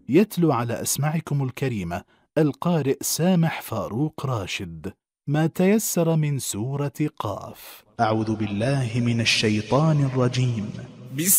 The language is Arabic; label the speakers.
Speaker 1: يتلو على أسماعكم الكريمة القارئ سامح فاروق راشد ما تيسر من سورة قاف. أعوذ بالله من الشيطان الرجيم.